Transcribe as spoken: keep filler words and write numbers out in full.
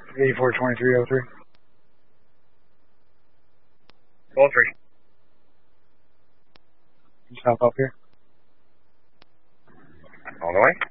eighty-four twenty-three oh three. oh three. Just hop up here. All the way.